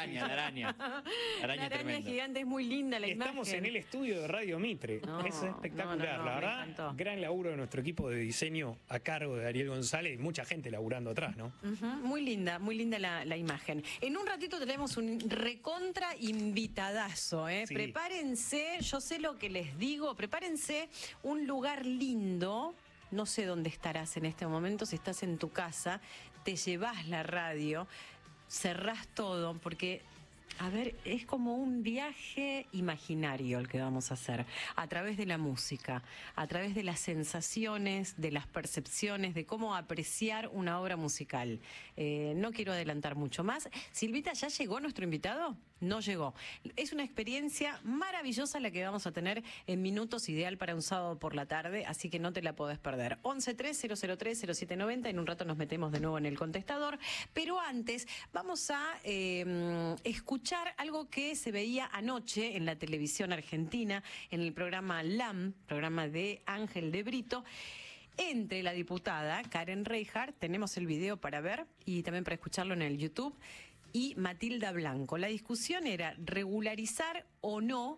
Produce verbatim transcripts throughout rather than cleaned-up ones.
araña, la araña. La araña, la araña tremenda. gigante es muy linda la Estamos imagen. en el estudio de Radio Mitre. No, es espectacular. no, no, no, la me verdad, encantó. gran laburo de nuestro equipo de diseño a cargo de Ariel González y mucha gente laburando atrás, ¿no? Ujú, muy linda, muy linda la, la imagen. En un ratito tenemos un recontra invitadazo, ¿eh? Sí. Prepárense, yo sé lo que les digo, prepárense un lugar lindo. No sé dónde estarás en este momento, si estás en tu casa, te llevas la radio, cerrás todo, porque, a ver, es como un viaje imaginario el que vamos a hacer, a través de la música, a través de las sensaciones, de las percepciones, de cómo apreciar una obra musical. Eh, no quiero adelantar mucho más. Silvita, ¿ya llegó nuestro invitado? No llegó. Es una experiencia maravillosa la que vamos a tener en minutos, ideal para un sábado por la tarde, así que no te la podés perder. once tres cero cero tres cero siete nueve cero, en un rato nos metemos de nuevo en el contestador, pero antes vamos a eh, escuchar algo que se veía anoche en la televisión argentina, en el programa L A M, programa de Ángel de Brito, entre la diputada Karen Reijard, tenemos el video para ver y también para escucharlo en el YouTube, y Matilda Blanco. La discusión era regularizar o no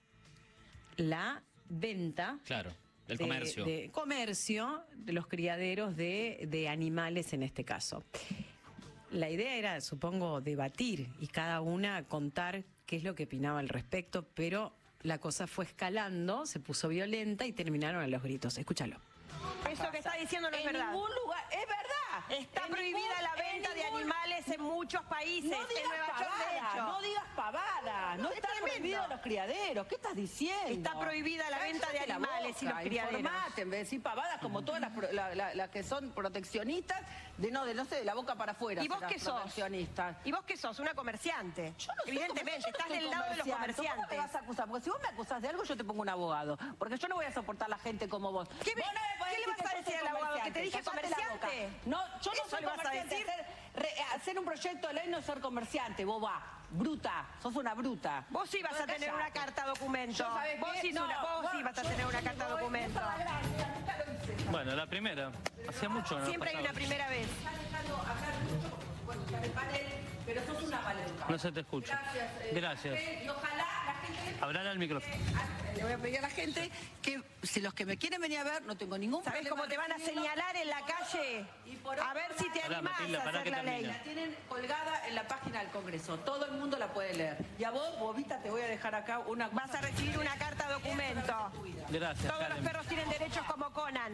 la venta. Claro, del de, comercio. De comercio de los criaderos de, de animales en este caso. La idea era, supongo, debatir y cada una contar qué es lo que opinaba al respecto, pero la cosa fue escalando, se puso violenta y terminaron a los gritos. Escúchalo. Eso que está diciendo no es en verdad. ningún lugar, es verdad. Está En prohibida ningún- la en venta de ningún- animales en muchos países. No en digas Nueva York, de pavada, hecho. no digas pavada, no Es está tremendo. prohibido los criaderos. ¿Qué estás diciendo? Está prohibida la venta de Cállate la animales y los boca, criaderos. informate, en vez de decir pavadas como todas las, pro- la- la- las que son proteccionistas, de no, de no sé, de la boca para afuera. ¿Y vos serán qué sos? proteccionistas. ¿Y vos qué sos? Una comerciante. Yo no soy Evidentemente, comerciante, estás yo no del soy lado de los comerciante. ¿Cómo me comerciantes. vas a acusar? Porque si vos me acusás de algo, yo te pongo un abogado. Porque yo no voy a soportar la gente como vos. ¿Qué me- Vos no me podés qué le decir vas que a yo decir soy al abogado? ¿Que te dije Cállate la boca. comerciante? No, yo no ¿Eso soy le vas a comerciante. decir? Hacer, re- hacer un proyecto de ley no es ser comerciante, boba. Bruta. Sos una bruta. Vos sí vas No, a tener callate. una carta documento. Yo, ¿sabés Vos qué? sí, No, una- vos sí vas a yo- tener una yo carta voy- documento. esa es la gracia, nunca lo hice. Bueno, la primera. Hacía mucho, ¿no? Siempre hay una pasaba. primera vez. Estás dejando hablar mucho con con el panel, pero sos una maleducada. No se te escucha. Gracias. eh, Gracias. Y ojalá la gente... Hablar al micrófono. Le voy a pedir a la gente que si los que me quieren venir a ver, no tengo ningún ¿Sabés problema. cómo te van a recibirlo. señalar en la calle? Y por A ver otro si te lado- Pará, animás Matilda, a pará hacer que la ley. termine. La tienen colgada en la página del Congreso. Todo el mundo la puede leer. Y a vos, bobita, te voy a dejar acá una cosa. Vas a recibir una carta documento. Gracias, Todos los Karen. perros tienen derechos como Conan.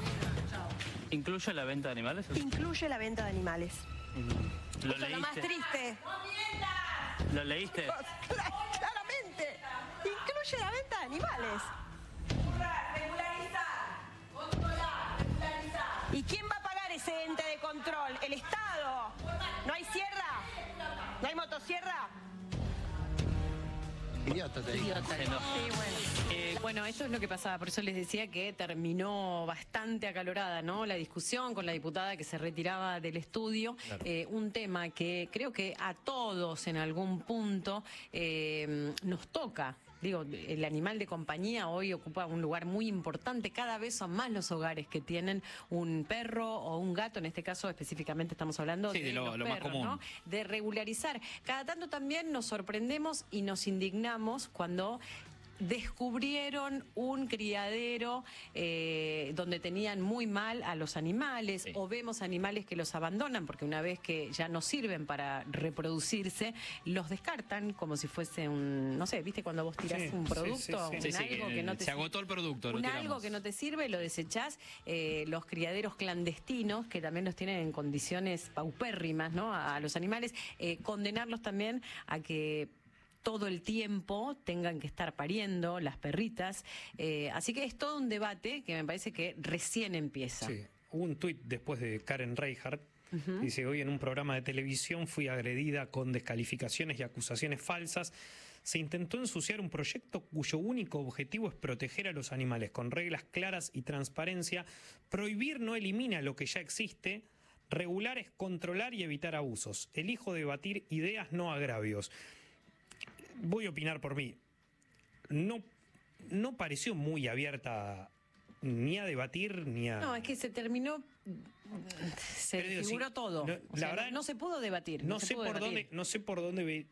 ¿Incluye la venta de animales? Incluye la venta de animales. ¿Lo Eso es lo más leíste? triste. ¿Lo leíste? Claramente. Incluye la venta de animales. Regularizar, controlar, regularizar. ¿Y quién va a pagar ese ente de control? ¿El Estado? ¿No hay sierra? ¿No hay motosierra? Idiota te digo. Se enojó. Sí, bueno. Eh, bueno, esto es lo que pasaba, por eso les decía que terminó bastante acalorada, ¿no? La discusión con la diputada que se retiraba del estudio, eh, un tema que creo que a todos en algún punto eh, nos toca. Digo, el animal de compañía hoy ocupa un lugar muy importante. Cada vez son más los hogares que tienen un perro o un gato. En este caso, específicamente, estamos hablando Sí, de, de lo- los lo más perros, común. ¿no? De regularizar. Cada tanto también nos sorprendemos y nos indignamos cuando descubrieron un criadero eh, donde tenían muy mal a los animales, Sí. o vemos animales que los abandonan porque una vez que ya no sirven para reproducirse, los descartan como si fuese un, no sé, ¿viste cuando vos tirás Sí, un sí, producto? sí, sí. Un Sí, sí, algo que que no te se agotó el producto, lo un tiramos. algo que no te sirve, lo desechás. Eh, los criaderos clandestinos, que también los tienen en condiciones paupérrimas, ¿no? A, a los animales, eh, condenarlos también a que todo el tiempo tengan que estar pariendo las perritas. Eh, así que es todo un debate que me parece que recién empieza. Sí. Hubo un tuit después de Karen Reijard. Dice, hoy en un programa de televisión fui agredida con descalificaciones y acusaciones falsas. Se intentó ensuciar un proyecto cuyo único objetivo es proteger a los animales con reglas claras y transparencia. Prohibir no elimina lo que ya existe. Regular es controlar y evitar abusos. Elijo debatir ideas, no agravios. Voy a opinar por mí. No, no pareció muy abierta ni a debatir ni a... No, es que se terminó, se Pero digo, desfiguró sí, todo. no, O la sea, verdad, no se pudo debatir. No se sé pudo por debatir. dónde, no sé por dónde ve-